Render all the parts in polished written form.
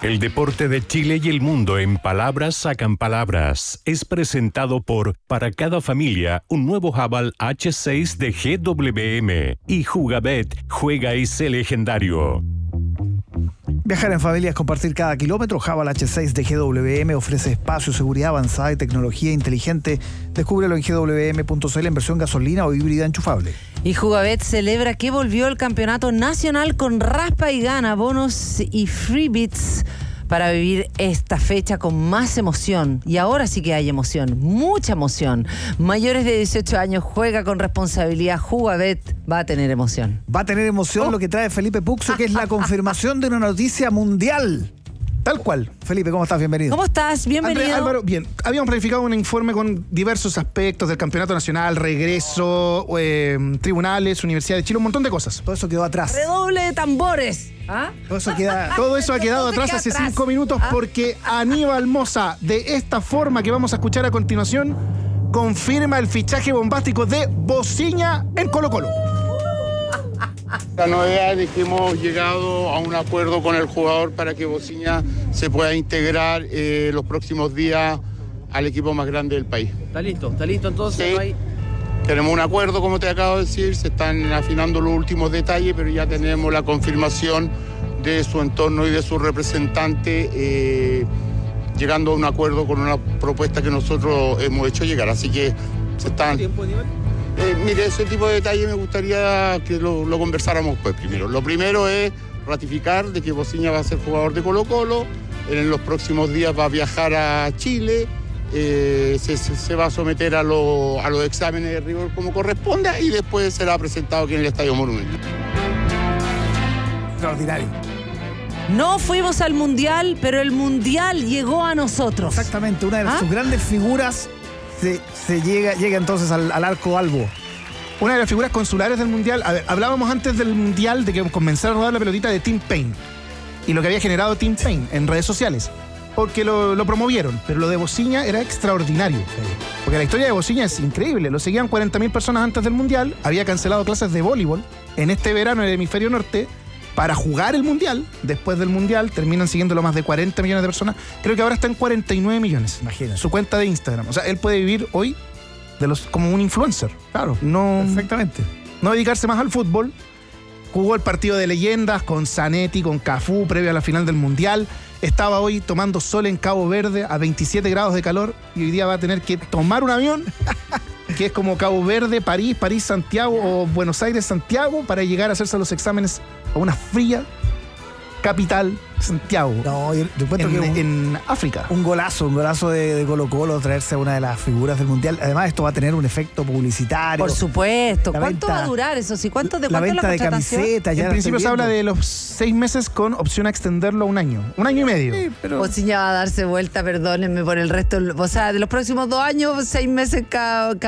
El deporte de Chile y el mundo en palabras sacan palabras. Es presentado por Para cada familia, un nuevo Haval H6 de GWM. Y Jugabet, juega y sé legendario. Viajar en familia es compartir cada kilómetro. Haval H6 de GWM ofrece espacio, seguridad avanzada y tecnología inteligente. Descúbrelo en gwm.cl en versión gasolina o híbrida enchufable. Y Jugabet celebra que volvió el campeonato nacional con raspa y gana, bonos y freebits para vivir esta fecha con más emoción. Y ahora sí que hay emoción, mucha emoción. Mayores de 18 años, juega con responsabilidad. Jugabet va a tener emoción. Va a tener emoción lo que trae Felipe Puxo, que es la confirmación de una noticia mundial. Tal cual. Felipe, ¿cómo estás? Bienvenido. ¿Cómo estás? Bienvenido. Andrés, Álvaro, bien. Habíamos planificado un informe con diversos aspectos del campeonato nacional, regreso, tribunales, Universidad de Chile, un montón de cosas. Todo eso quedó atrás. Redoble de tambores. ¿Ah? Todo eso ha quedado atrás hace 5 minutos porque Aníbal Mosa, de esta forma que vamos a escuchar a continuación, confirma el fichaje bombástico de Bociña en Colo-Colo. La novedad es que hemos llegado a un acuerdo con el jugador para que Bociña se pueda integrar los próximos días al equipo más grande del país. Está listo entonces. Sí. No hay... Tenemos un acuerdo, como te acabo de decir, se están afinando los últimos detalles, pero ya tenemos la confirmación de su entorno y de su representante, llegando a un acuerdo con una propuesta que nosotros hemos hecho llegar. Así que se están... ¿Tiempo, Aníbal? Mire, ese tipo de detalles me gustaría que lo conversáramos pues primero. Lo primero es ratificar de que Bociña va a ser jugador de Colo-Colo, en los próximos días va a viajar a Chile, se va a someter a los exámenes de rigor como corresponde y después será presentado aquí en el Estadio Monumental. Extraordinario. No fuimos al Mundial, pero el Mundial llegó a nosotros. Exactamente, una de sus grandes figuras se llega entonces al arco albo. Una de las figuras consulares del Mundial. A ver, hablábamos antes del Mundial de que comenzara a rodar la pelotita de Tim Payne y lo que había generado Tim Payne en redes sociales, porque lo promovieron, pero lo de Bociña era extraordinario, porque la historia de Bociña es increíble. Lo seguían 40.000 personas antes del Mundial, había cancelado clases de voleibol en este verano en el hemisferio norte para jugar el Mundial. Después del Mundial terminan siguiéndolo más de 40 millones de personas. Creo que ahora está en 49 millones. Imagínate. Su cuenta de Instagram. O sea, él puede vivir hoy como un influencer. Claro. No, perfectamente. No dedicarse más al fútbol. Jugó el partido de leyendas con Zanetti, con Cafú, previo a la final del Mundial. Estaba hoy tomando sol en Cabo Verde a 27 grados de calor y hoy día va a tener que tomar un avión que es como Cabo Verde, París, Santiago o Buenos Aires, Santiago, para llegar a hacerse los exámenes a una fría capital, Santiago. No, yo encuentro que en África. Un golazo de Colo-Colo traerse a una de las figuras del Mundial. Además, esto va a tener un efecto publicitario. Por supuesto. La ¿Cuánto venta, va a durar eso? ¿Sí? ¿Cuánto la venta de camisetas? En principio se habla de los 6 meses con opción a extenderlo a un año. 1 año y medio. Sí, pero... Bociña va a darse vuelta, perdónenme, por el resto. O sea, de los próximos 2 años, 6 meses en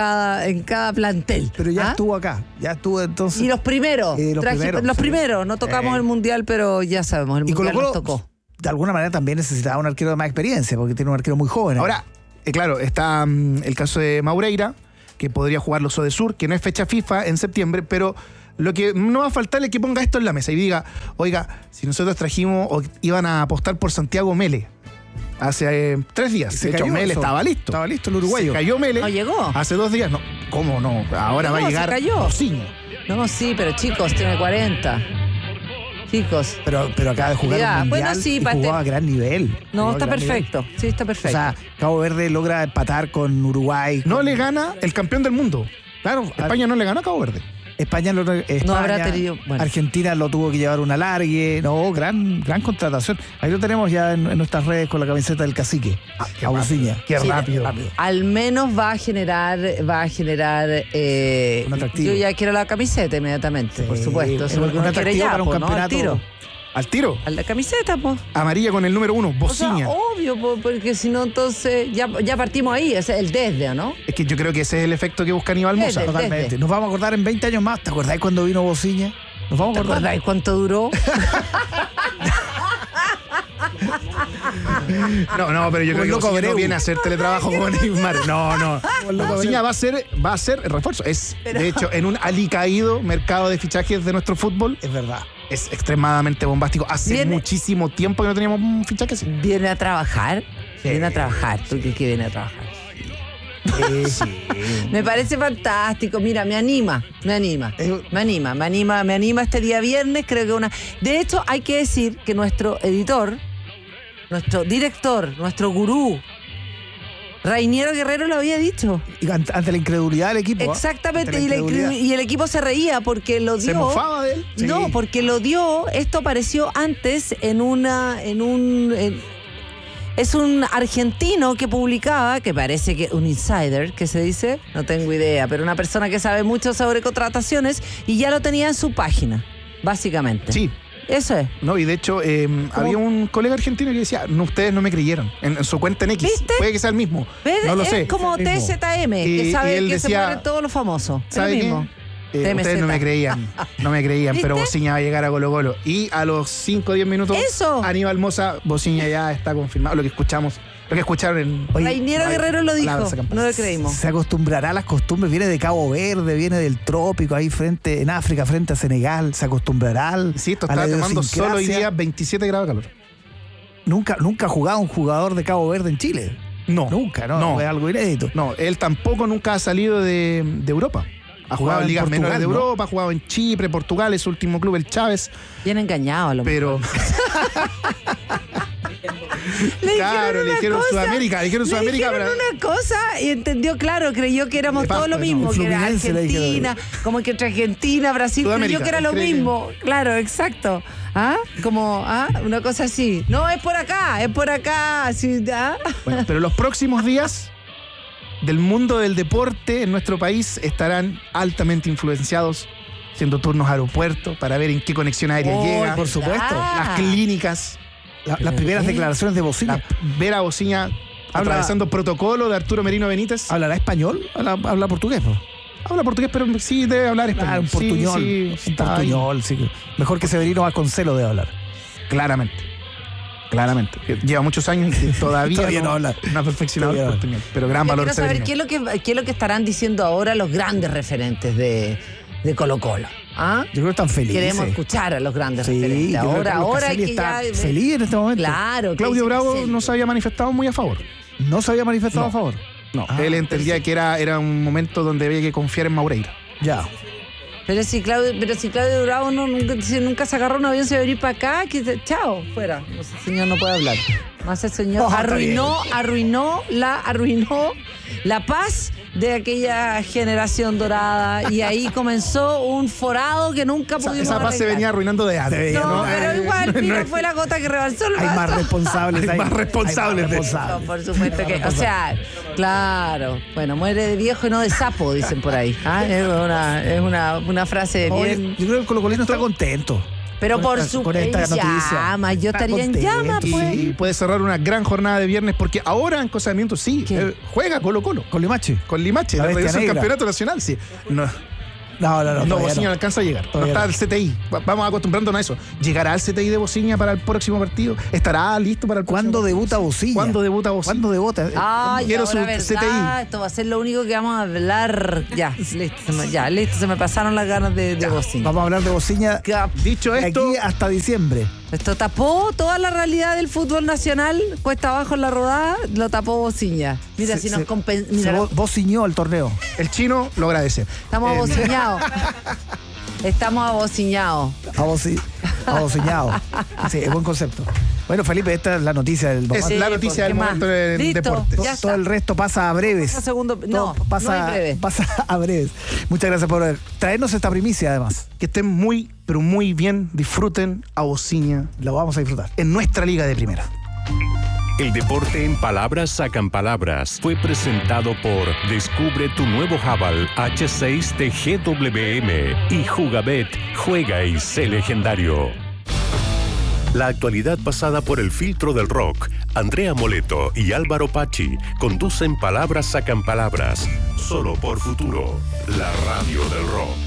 cada plantel. Pero ya estuvo acá. Ya estuvo entonces. Y los primeros. Los primeros. No tocamos el Mundial, pero ya sabemos, el Mundial nos tocó. De alguna manera también necesitaba un arquero de más experiencia, porque tiene un arquero muy joven. Ahora, claro, está el caso de Maureira, que podría jugar los Odesur, que no es fecha FIFA en septiembre, pero lo que no va a faltar es que ponga esto en la mesa y diga, oiga, si nosotros trajimos o iban a apostar por Santiago Mele hace 3 días. De hecho, Mele estaba listo. Estaba listo el uruguayo. Se cayó Mele. No llegó. Hace 2 días. No, ¿cómo no? Ahora va a llegar Bociña. No, sí, pero chicos, tiene 40. Chicos. Pero acaba de jugar un mundial, bueno, sí, y jugaba a gran nivel. No, está perfecto. Nivel. Sí, está perfecto. O sea, Cabo Verde logra empatar con Uruguay. No le gana el campeón del mundo. Claro, España no le ganó a Cabo Verde. España no habrá tenido. Bueno. Argentina lo tuvo que llevar un alargue. No, gran contratación. Ahí lo tenemos ya en nuestras redes con la camiseta del cacique. A Bociña. Qué rápido. Al menos va a generar un atractivo. Yo ya quiero la camiseta inmediatamente, por supuesto. Un atractivo para un campeonato. ¿Al tiro? A la camiseta, pues. Amarilla con el número 1, Bociña. O sea, obvio, porque si no, entonces ya partimos ahí, ese es el desde, ¿no? Es que yo creo que ese es el efecto que busca Aníbal Mosa. Totalmente. Nos vamos a acordar en 20 años más. ¿Te acordáis cuando vino Bociña? Nos vamos a acordar. ¿Te acordáis cuánto duró? No, pero yo creo que Bociña no viene a hacer teletrabajo como Neymar. No. Bociña va a ser el refuerzo. Es, de hecho, en un alicaído mercado de fichajes de nuestro fútbol. Es verdad. es extremadamente bombástico. Hace muchísimo tiempo que no teníamos un fichaje así. ¿Viene a trabajar? Sí. Viene a trabajar. ¿Tú crees que viene a trabajar? Sí. Me parece fantástico. Mira, me anima este día viernes. Creo que de hecho, hay que decir que nuestro editor, nuestro director, nuestro gurú, Rainiero Guerrero, lo había dicho. Y ante la incredulidad del equipo. Exactamente, y el equipo se reía porque lo dio. ¿Se mofaba de él? Sí. No, porque lo dio. Esto apareció antes es un argentino que publicaba, que parece que un insider, que se dice, no tengo idea, pero una persona que sabe mucho sobre contrataciones y ya lo tenía en su página, básicamente. Sí. Eso es. No, y de hecho, había un colega argentino que decía, no, ustedes no me creyeron, en su cuenta en X. ¿Viste? Puede que sea el mismo. No lo sé. Es como TZM, que sabe que decía, se mueren todos los famosos. ¿Sabe el mismo. Ustedes no me creían, pero Bociña va a llegar a Colo-Colo. Y a los 5 o 10 minutos, ¡eso! Aníbal Mosa, Bociña ya está confirmado. Lo que escucharon en... Rainiero Guerrero lo dijo, no lo creímos. Se acostumbrará a las costumbres, viene de Cabo Verde, viene del trópico, ahí en África, frente a Senegal, se acostumbrará Sí, esto está tomando solo hoy día 27 grados de calor. Nunca ha jugado un jugador de Cabo Verde en Chile. No. Nunca, ¿no? Es algo inédito. No, él tampoco nunca ha salido de Europa. Ha jugado en ligas menores de Europa, ha jugado en Chipre, Portugal, es su último club, el Chávez. Bien engañado a lo mejor. Claro, le dijeron Sudamérica. Le dijeron una cosa y entendió, claro, creyó que éramos todo lo mismo, que era Argentina, como que entre Argentina, Brasil, creyó que era lo mismo. Claro, exacto. Una cosa así. No, es por acá. Sí, Bueno, pero los próximos días del mundo del deporte en nuestro país estarán altamente influenciados, haciendo turnos a aeropuertos para ver en qué conexión aérea llega. Por supuesto. Las clínicas. Las primeras declaraciones de Bociña. Ver a Bociña atravesando protocolo de Arturo Merino Benítez. ¿Hablará español? ¿Habla portugués? ¿No? Habla portugués, pero sí debe hablar español. Un portuñol. Sí, un portuñol, sí. Mejor que Severino Vasconcelos debe hablar. Claramente. Lleva muchos años y todavía no habla. No ha perfeccionado el portuñol. Pero gran valor. Quiero saber qué es lo que estarán diciendo ahora los grandes referentes de Colo-Colo. Yo creo que están felices. Queremos escuchar a los grandes referentes. Ahora hay que ya... feliz en este momento. Claro. Claudio Bravo no se había manifestado muy a favor. ¿No se había manifestado a favor? No. Él entendía que era un momento donde había que confiar en Maureira. Ya. Pero si Claudio Bravo nunca se agarró un avión, se va a venir para acá, chao, fuera. Ese señor no puede hablar. Más el señor arruinó la paz de aquella generación dorada y ahí comenzó un forado que nunca pudimos Esa paz se venía arruinando de antes. No, pero igual fue la gota que rebalsó el vaso. Hay más responsables. Hay más responsables. No, por supuesto que, o sea, claro, bueno, muere de viejo y no de sapo, dicen por ahí. Es una frase bien... Yo creo que el colocolino está contento. Pero por supuesto, llamas, yo estaría en llamas, pues. Y puede cerrar una gran jornada de viernes, porque ahora en Cosa de Miento juega Colo-Colo. Con Limache. La regreso al campeonato nacional, sí. No, Bociña no alcanza a llegar. No está el CTI. Vamos acostumbrándonos a eso. ¿Llegará el CTI de Bociña para el próximo partido? ¿Estará listo para el próximo? ¿Cuándo debuta Bociña? ¿Cuándo debuta? Quiero su CTI. Esto va a ser lo único que vamos a hablar. Ya, listo. Se me pasaron las ganas de Bociña. Vamos a hablar de Bociña. Dicho esto, aquí hasta diciembre. Esto tapó toda la realidad del fútbol nacional, cuesta abajo en la rodada, lo tapó Bociña. Mira, si nos compensa. Bociñó el torneo. El chino lo agradece. Estamos abociñados. Estamos abociñados. Abociñados. Sí, es buen concepto. Bueno, Felipe, esta es la noticia del momento. Es la noticia del momento del deporte. Todo el resto pasa a breves. Pasa a breves. Muchas gracias por traernos esta primicia, además. Que estén muy, pero muy bien. Disfruten a Bociña. Lo vamos a disfrutar. En nuestra liga de primera. El deporte en palabras sacan palabras. Fue presentado por Descubre tu nuevo Haval H6 de GWM y Jugabet. Juega y sé legendario. La actualidad pasada por el filtro del rock. Andrea Moleto y Álvaro Pachi conducen Palabras sacan palabras. Solo por Futuro, la radio del rock.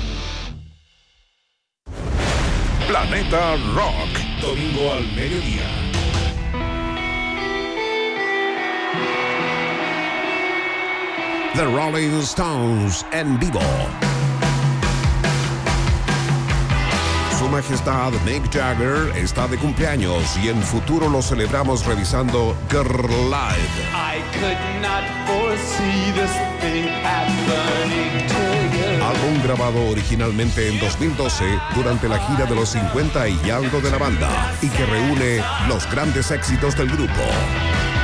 Planeta Rock. Domingo al mediodía. The Rolling Stones en vivo. Su Majestad Mick Jagger está de cumpleaños y en futuro lo celebramos revisando Girl Live. I could not foresee this thing happening to you. Álbum grabado originalmente en 2012 durante la gira de los 50 y algo de la banda y que reúne los grandes éxitos del grupo.